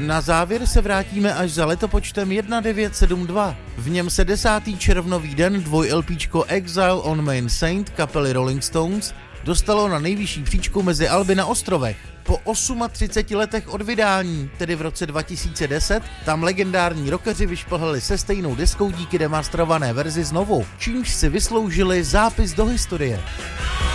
Na závěr se vrátíme až za letopočtem 1972. V něm se 10. červnový den 2LPčko Exile on Main Saint kapely Rolling Stones dostalo na nejvyšší příčku mezi Alby na ostrovech. Po 38 letech od vydání, tedy v roce 2010, tam legendární rockeři vyšplhali se stejnou deskou díky demasterované verzi znovu, čímž si vysloužili zápis do historie.